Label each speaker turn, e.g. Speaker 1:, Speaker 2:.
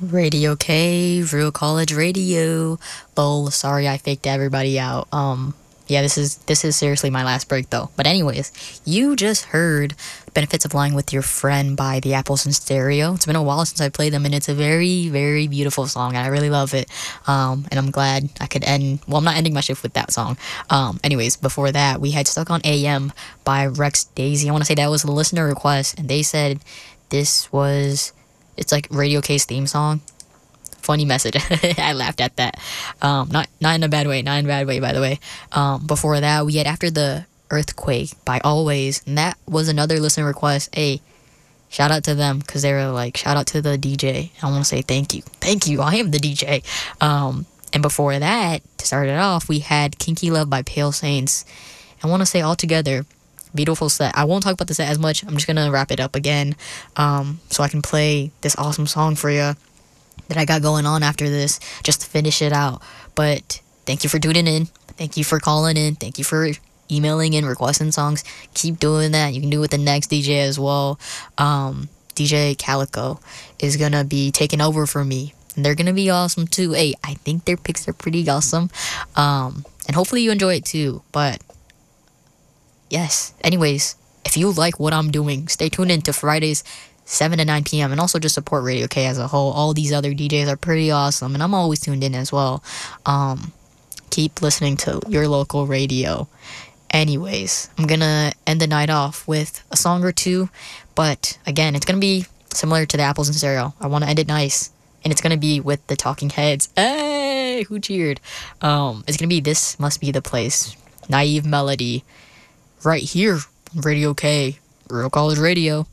Speaker 1: Radio K, Real College Radio. Lol, sorry I faked everybody out. Yeah, this is seriously my last break though. But anyways, you just heard Benefits of Flying with Your Friend by the Apples in Stereo. It's been a while since I played them and it's a very, very beautiful song and I really love it. And I'm glad I could I'm not ending my shift with that song. Anyways, before that, we had Stuck on AM by Rex Daisy. I want to say that was a listener request and they said it's like Radio K's theme song. Funny message. I laughed at that. Not in a bad way. Not in a bad way, by the way. Before that, we had After the Earthquake by Always, and that was another listener request. Hey, shout out to them because they were like, shout out to the DJ. I want to say thank you. Thank you. I am the DJ. And before that, to start it off, we had Kinky Love by Pale Saints. I want to say altogether, beautiful set. I won't talk about the set as much. I'm just going to wrap it up again so I can play this awesome song for you that I got going on after this just to finish it out. But thank you for tuning in. Thank you for calling in. Thank you for emailing in, requesting songs. Keep doing that. You can do it with the next DJ as well. DJ Calico is going to be taking over for me. And they're going to be awesome too. Hey, I think their picks are pretty awesome. And hopefully you enjoy it too. But yes, anyways, if you like what I'm doing, stay tuned in to Fridays 7 to 9 p.m. and also just support Radio K as a whole. All these other DJs are pretty awesome and I'm always tuned in as well. Keep listening to your local radio. Anyways, I'm gonna end the night off with a song or two, but again, it's gonna be similar to the Apples in Stereo. I want to end it nice, and it's gonna be with the Talking Heads. Hey, who cheered? It's gonna be This Must Be the Place, Naive Melody, right here on Radio K, Real College Radio.